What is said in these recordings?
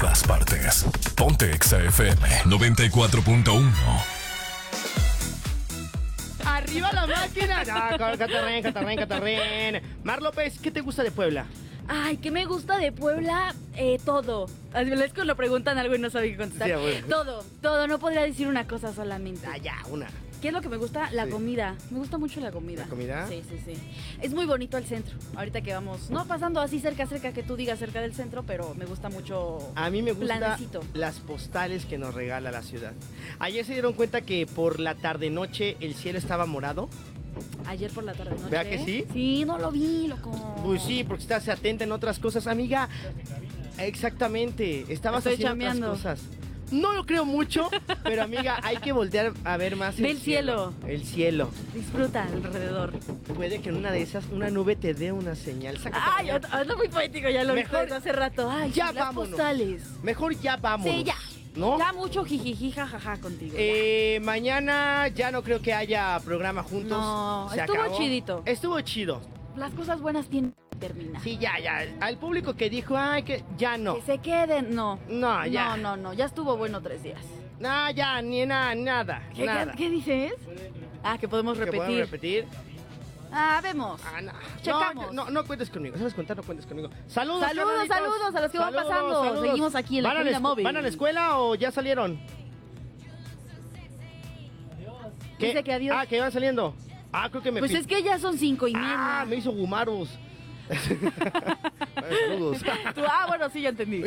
todas partes. Ponte Exa FM 94.1. ¡Arriba la máquina! No, Catarren. Mar López, ¿qué te gusta de Puebla? Ay, ¿qué me gusta de Puebla? Todo. Es que lo preguntan algo y no saben qué contestar. Sí, bueno. Todo. No podría decir una cosa solamente. Ah, ya, una. ¿Qué es lo que me gusta? La Sí. comida. Me gusta mucho la comida. ¿La comida? Sí. Es muy bonito el centro. Ahorita que vamos, no pasando así cerca que tú digas cerca del centro, pero me gusta mucho. A mí me gustan Planecito. las postales que nos regala la ciudad. Ayer se dieron cuenta que por la tarde-noche el cielo estaba morado. Ayer por la tarde noche. ¿Verdad que sí? Sí, no lo vi, loco. Pues sí, porque estás atenta en otras cosas, amiga. Exactamente, estabas Estoy haciendo chambeando. otras cosas. No lo creo mucho, pero amiga, hay que voltear a ver más Ve el cielo. El cielo. Disfruta alrededor. Puede que en una de esas una nube te dé una señal. Sácate Ay, para allá. anda muy poético, ya lo vi Mejor desde hace rato. Ay, ya sí, las vámonos. postales. Mejor ya vamos. Sí, ya. ¿No? Ya mucho jijiji, jajaja contigo. Mañana ya no creo que haya programa juntos. No, Se estuvo acabó. chidito. Estuvo chido. Las cosas buenas tienen que terminar. Sí, ya. Al público que dijo, ay, que ya no. Que se queden, no. No, ya. No, ya estuvo bueno 3 días. No, ya, ni nada. ¿Qué, nada. ¿qué dices? Ah, que podemos ¿Que repetir. podemos repetir? Vemos. No. Checamos. No cuentes conmigo. ¿Sabes contar? No cuentes conmigo. Saludos, Saludos carnalitos. a los que van pasando. Saludos. Seguimos aquí en la cabina móvil. ¿Van a la escuela o ya salieron? Dice que adiós. Ah, que van saliendo. Ah, creo que me Pues es que ya son 5:30. Ah, me hizo gumaros. Saludos. Bueno, sí, ya entendí.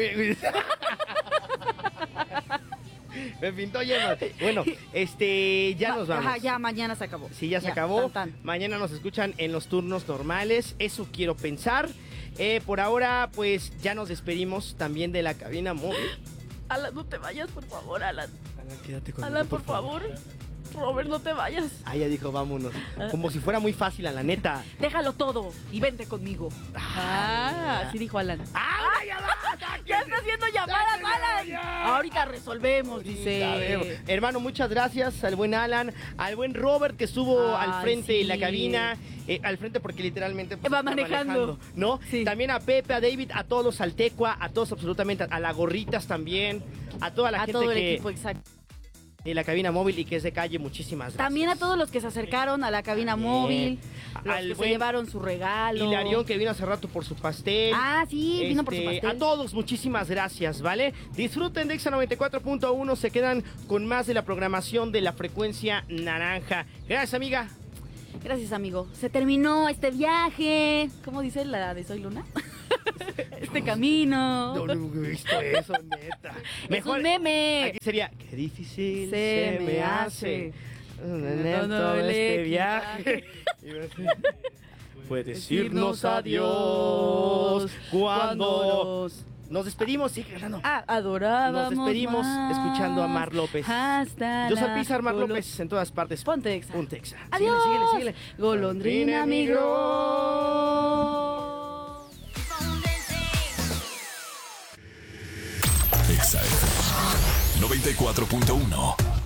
Me pintó yemas. Bueno, ya nos vamos. Ajá, ya mañana se acabó. Sí, ya se acabó. Tan. Mañana nos escuchan en los turnos normales. Eso quiero pensar. Por ahora, pues ya nos despedimos también de la cabina móvil. Alan, no te vayas, por favor, Alan. Alan, quédate conmigo, Alan, por favor. Robert, no te vayas. Ah, ya dijo, vámonos. Como si fuera muy fácil, a la neta. Déjalo todo y vente conmigo. Así dijo Alan. ¡Ah, Ya está haciendo llamadas, Alan. Ahorita resolvemos, dice. Hermano, muchas gracias al buen Alan, al buen Robert que estuvo Ay, al frente de la sí. cabina. Al frente porque literalmente pues, Va está manejando. ¿no? Sí. También a Pepe, a David, a todos los Altecua, a todos absolutamente, a la Gorritas también, a toda la A gente todo el que equipo, exacto. de la cabina móvil y que es de calle, muchísimas gracias. También a todos los que se acercaron a la cabina También. móvil, los Al que se buen llevaron su regalo. Hilarión que vino hace rato por su pastel. Ah, sí, vino por su pastel. A todos, muchísimas gracias, ¿vale? Disfruten de Exa 94.1, se quedan con más de la programación de la frecuencia naranja. Gracias, amiga. Gracias, amigo. Se terminó este viaje. ¿Cómo dice la de Soy Luna? Este camino. No he visto eso, neta. Es un meme. Aquí sería, qué difícil Se se me me hace todo este viaje. Puedes irnos adiós cuando nos despedimos, sigue ganando. Adorábamos. Nos despedimos más escuchando a Mar López. Hasta Yo soy la Pizar, Mar golo- López en todas partes. Ponte Exa. Ponte Exa. Adiós. Síguele. Golondrina migró. Exa FM 94.1.